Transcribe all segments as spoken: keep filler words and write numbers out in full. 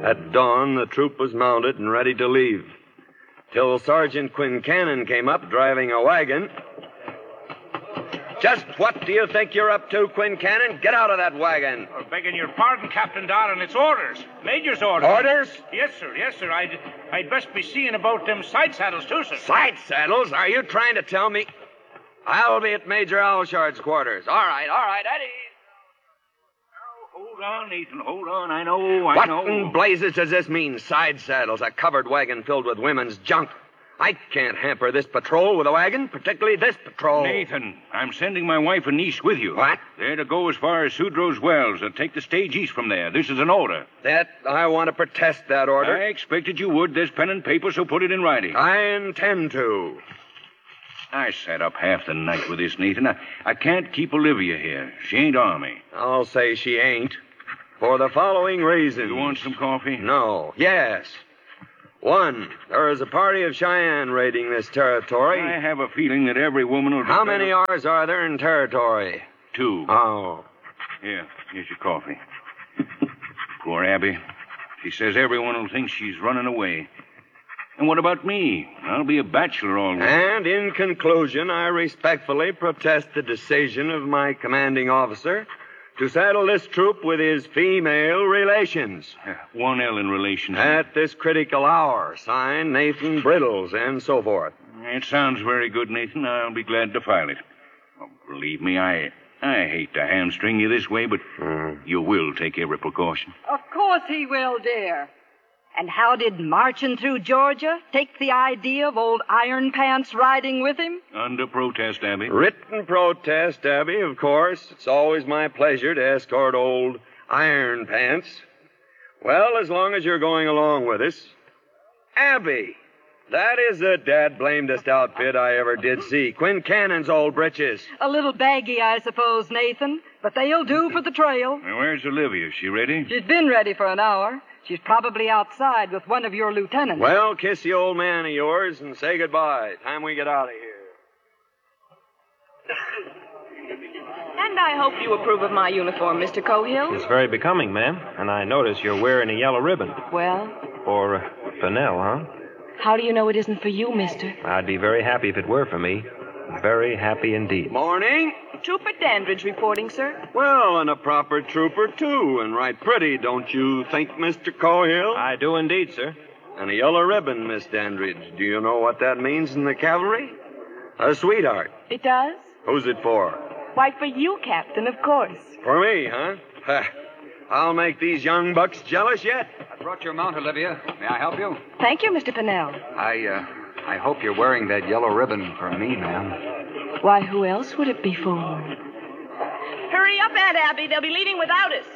At dawn, the troop was mounted and ready to leave. Till Sergeant Quincannon came up driving a wagon. Just what do you think you're up to, Quincannon? Get out of that wagon. Oh, begging your pardon, Captain Darlin. It's orders. Major's orders. Orders? Yes, sir. Yes, sir. I'd, I'd best be seeing about them side saddles, too, sir. Side saddles? Are you trying to tell me? I'll be at Major Alshard's quarters. All right, all right, Eddie. Hold on, Nathan. Hold on. I know, I what know. What in blazes does this mean, side saddles? A covered wagon filled with women's junk. I can't hamper this patrol with a wagon, particularly this patrol. Nathan, I'm sending my wife and niece with you. What? They're to go as far as Sudrow's Wells and take the stage east from there. This is an order. That, I want to protest that order. I expected you would. There's pen and paper, so put it in writing. I intend to. I sat up half the night with this, Nathan. I, I can't keep Olivia here. She ain't army. I'll say she ain't. For the following reason. You want some coffee? No. Yes. One, there is a party of Cheyenne raiding this territory. I have a feeling that every woman will... How many R's are there in territory? Two. Oh. Here, here's your coffee. Poor Abby. She says everyone will think she's running away. And what about me? I'll be a bachelor all right. And in conclusion, I respectfully protest the decision of my commanding officer to saddle this troop with his female relations. Uh, one L in relations. At this critical hour. Signed, Nathan Briddles, and so forth. It sounds very good, Nathan. I'll be glad to file it. Oh, believe me, I I hate to hamstring you this way, but mm. you will take every precaution. Of course he will, dear. And how did marching through Georgia take the idea of old Iron Pants riding with him? Under protest, Abby. Written protest, Abby, of course. It's always my pleasure to escort old Iron Pants. Well, as long as you're going along with us. Abby, that is the dad-blamedest outfit I ever did see. Quincannon's old britches. A little baggy, I suppose, Nathan. But they'll do for the trail. Now, where's Olivia? Is she ready? She's been ready for an hour. She's probably outside with one of your lieutenants. Well, kiss the old man of yours and say goodbye. Time we get out of here. And I hope you approve of my uniform, Mister Cohill. It's very becoming, ma'am. And I notice you're wearing a yellow ribbon. Well? For uh, Fennell, huh? How do you know it isn't for you, mister? I'd be very happy if it were for me. Very happy indeed. Morning. Trooper Dandridge reporting, sir. Well, and a proper trooper, too, and right pretty, don't you think, Mister Cohill? I do indeed, sir. And a yellow ribbon, Miss Dandridge. Do you know what that means in the cavalry? A sweetheart. It does? Who's it for? Why, for you, Captain, of course. For me, huh? Ha. I'll make these young bucks jealous yet. I brought your mount, Olivia. May I help you? Thank you, Mister Fennell. I, uh, I hope you're wearing that yellow ribbon for me, ma'am. Why, who else would it be for? Hurry up, Aunt Abby. They'll be leaving without us.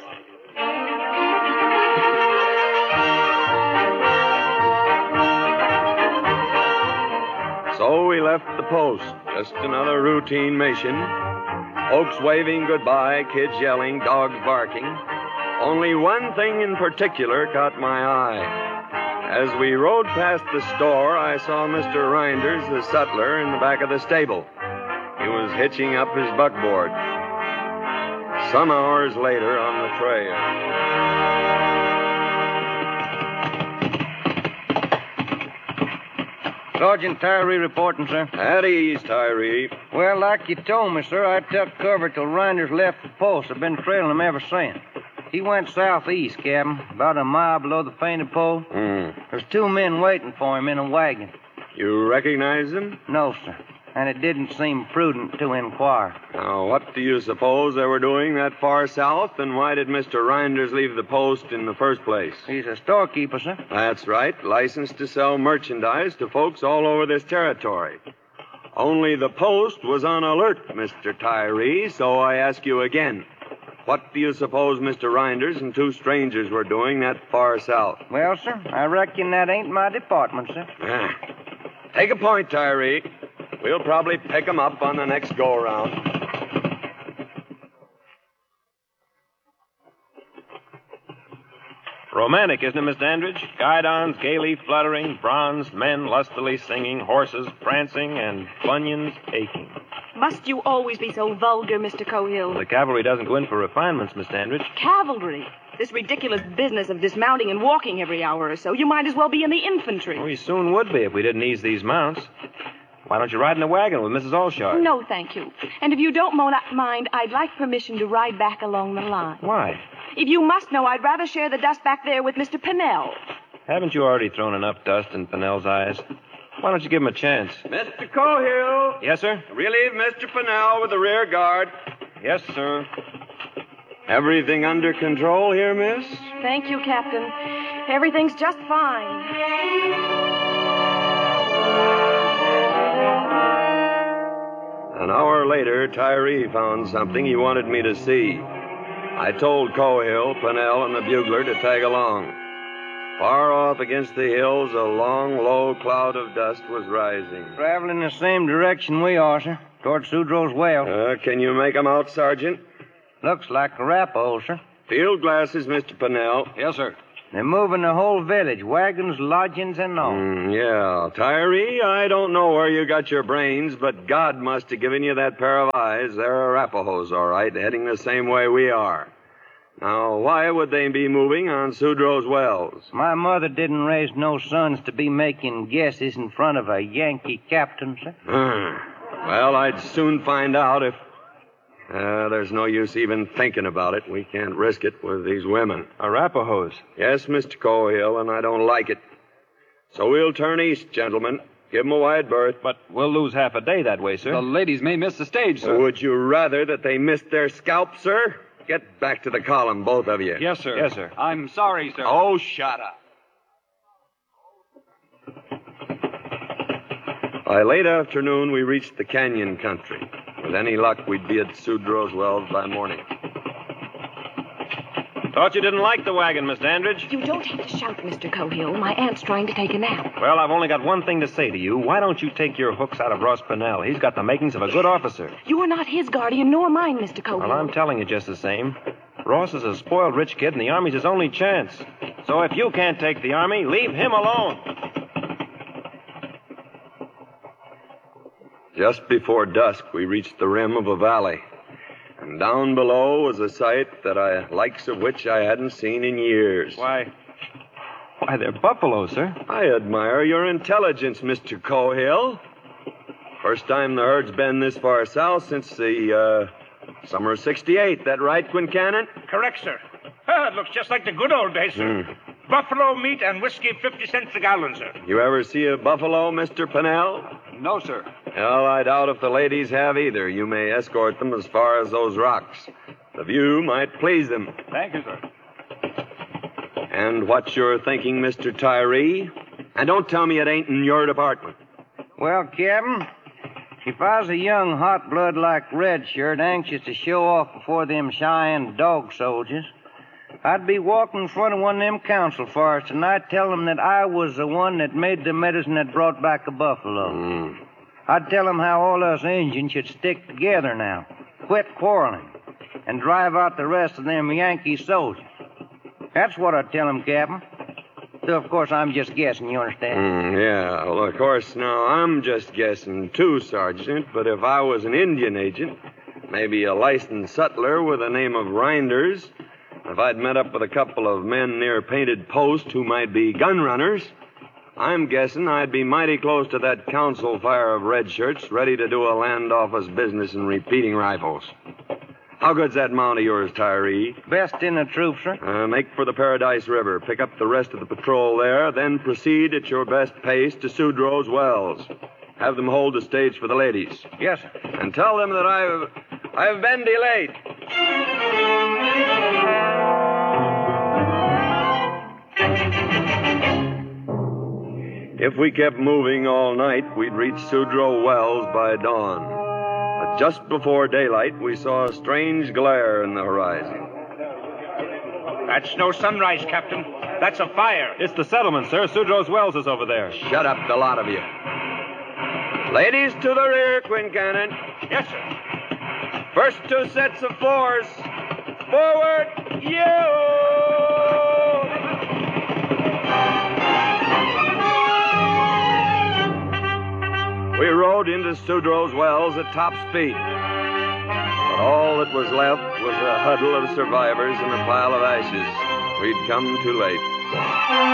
So we left the post. Just another routine mission. Folks waving goodbye, kids yelling, dogs barking. Only one thing in particular caught my eye. As we rode past the store, I saw Mister Reinders, the sutler, in the back of the stable. He was hitching up his buckboard. Some hours later on the trail. Sergeant Tyree reporting, sir. At ease, Tyree. Well, like you told me, sir, I took cover till Reinders left the post. I've been trailing him ever since. He went southeast, Captain, about a mile below the fainted pole. Mm. There's two men waiting for him in a wagon. You recognize them? No, sir. And it didn't seem prudent to inquire. Now, what do you suppose they were doing that far south, and why did Mister Reinders leave the post in the first place? He's a storekeeper, sir. That's right, licensed to sell merchandise to folks all over this territory. Only the post was on alert, Mister Tyree, so I ask you again. What do you suppose Mister Reinders and two strangers were doing that far south? Well, sir, I reckon that ain't my department, sir. Ah. Take a point, Tyree. We'll probably pick 'em up on the next go-around. Romantic, isn't it, Miss Dandridge? Guidons gaily fluttering, bronzed men lustily singing, horses prancing, and bunions aching. Must you always be so vulgar, Mister Cohill? The cavalry doesn't go in for refinements, Miss Dandridge. Cavalry? This ridiculous business of dismounting and walking every hour or so. You might as well be in the infantry. We soon would be if we didn't ease these mounts. Why don't you ride in the wagon with Missus Allshard? No, thank you. And if you don't mo- mind, I'd like permission to ride back along the line. Why? If you must know, I'd rather share the dust back there with Mister Pennell. Haven't you already thrown enough dust in Pennell's eyes? Why don't you give him a chance? Mister Cohill. Yes, sir? Relieve Mister Pennell with the rear guard. Yes, sir. Everything under control here, miss? Thank you, Captain. Everything's just fine. An hour later, Tyree found something he wanted me to see. I told Cohill, Pennell, and the bugler to tag along. Far off against the hills, a long, low cloud of dust was rising. Traveling the same direction we are, sir, toward Sudrow's well. Uh, can you make 'em out, Sergeant? Looks like Arapaho, sir. Field glasses, Mister Pennell. Yes, sir. They're moving the whole village, wagons, lodgings, and all. Mm, yeah. Tyree, I don't know where you got your brains, but God must have given you that pair of eyes. They're Arapahoes, all right, heading the same way we are. Now, why would they be moving on Sudrow's wells? My mother didn't raise no sons to be making guesses in front of a Yankee captain, sir. Well, I'd soon find out if... Uh, there's no use even thinking about it. We can't risk it with these women. Arapahoes? Yes, Mister Cohill, and I don't like it. So we'll turn east, gentlemen. Give 'em a wide berth. But we'll lose half a day that way, sir. The ladies may miss the stage, sir. Would you rather that they missed their scalps, sir? Get back to the column, both of you. Yes, sir. Yes, sir. I'm sorry, sir. Oh, shut up. By late afternoon, we reached the canyon country. With any luck, we'd be at Sudrow's wells by morning. Thought you didn't like the wagon, Miss Dandridge. You don't have to shout, Mister Cohill. My aunt's trying to take a nap. Well, I've only got one thing to say to you. Why don't you take your hooks out of Ross Pennell? He's got the makings of a good officer. You are not his guardian, nor mine, Mister Cohill. Well, I'm telling you just the same. Ross is a spoiled rich kid, and the Army's his only chance. So if you can't take the Army, leave him alone. Just before dusk, we reached the rim of a valley. And down below was a sight that I, likes of which I hadn't seen in years. Why, why, they're buffalo, sir. I admire your intelligence, Mister Cohill. First time the herd's been this far south since the, uh, summer of sixty-eight. That right, Quincannon? Correct, sir. Oh, it looks just like the good old days, sir. Mm. Buffalo meat and whiskey, fifty cents a gallon, sir. You ever see a buffalo, Mister Pennell? No, sir. Well, I doubt if the ladies have either. You may escort them as far as those rocks. The view might please them. Thank you, sir. And what you're thinking, Mister Tyree? And don't tell me it ain't in your department. Well, Captain, if I was a young hot blood like Redshirt, anxious to show off before them Cheyenne dog soldiers, I'd be walking in front of one of them council forests, and I'd tell them that I was the one that made the medicine that brought back a buffalo. Mm. I'd tell them how all us Indians should stick together now, quit quarreling, and drive out the rest of them Yankee soldiers. That's what I'd tell them, Captain. Though, of course, I'm just guessing, you understand? Mm, yeah, well, of course, now, I'm just guessing, too, Sergeant, but if I was an Indian agent, maybe a licensed sutler with the name of Reinders, if I'd met up with a couple of men near Painted Post who might be gun runners, I'm guessing I'd be mighty close to that council fire of red shirts, ready to do a land office business in repeating rifles. How good's that mount of yours, Tyree? Best in the troop, sir. Uh, make for the Paradise River. Pick up the rest of the patrol there, then proceed at your best pace to Sudrow's wells. Have them hold the stage for the ladies. Yes, sir. And tell them that I've, I've been delayed. If we kept moving all night, we'd reach Sudrow Wells by dawn. But just before daylight, we saw a strange glare in the horizon. That's no sunrise, Captain. That's a fire. It's the settlement, sir. Sudrow's Wells is over there. Shut up, the lot of you. Ladies to the rear, Quincannon. Yes, sir. First two sets of fours. Forward, you! We rode into Sudrow's Wells at top speed. But all that was left was a huddle of survivors and a pile of ashes. we'd come too late.